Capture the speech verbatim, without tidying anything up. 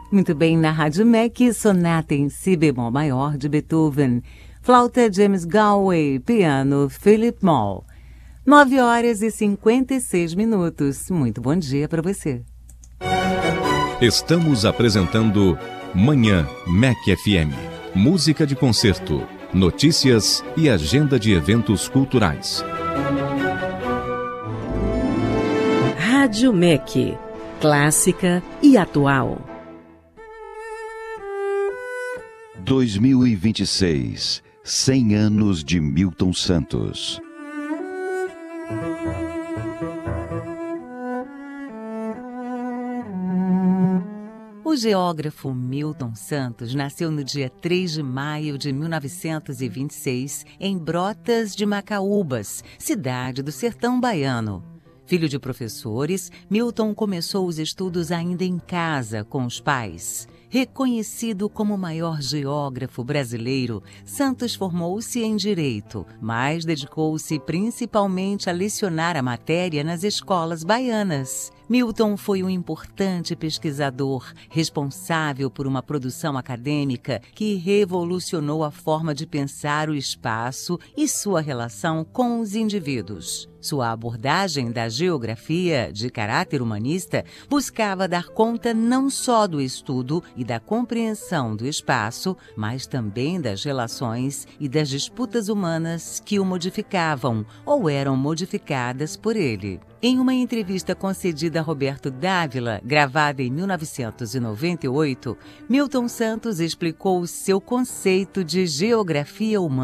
Muito bem, na Rádio M E C, sonata em si bemol maior de Beethoven, flauta James Galway, piano Philip Moll. nove horas e cinquenta e seis minutos. Muito bom dia para você. Estamos apresentando Manhã M E C F M. Música de concerto, notícias e agenda de eventos culturais. Rádio M E C, clássica e atual. dois mil e vinte e seis, cem anos de Milton Santos. O geógrafo Milton Santos nasceu no dia três de maio de mil novecentos e vinte e seis em Brotas de Macaúbas, cidade do sertão baiano. Filho de professores, Milton começou os estudos ainda em casa com os pais. Reconhecido como o maior geógrafo brasileiro, Santos formou-se em Direito, mas dedicou-se principalmente a lecionar a matéria nas escolas baianas. Milton foi um importante pesquisador, responsável por uma produção acadêmica que revolucionou a forma de pensar o espaço e sua relação com os indivíduos. Sua abordagem da geografia, de caráter humanista, buscava dar conta não só do estudo e da compreensão do espaço, mas também das relações e das disputas humanas que o modificavam ou eram modificadas por ele. Em uma entrevista concedida a Roberto Dávila, gravada em mil novecentos e noventa e oito, Milton Santos explicou o seu conceito de geografia humana.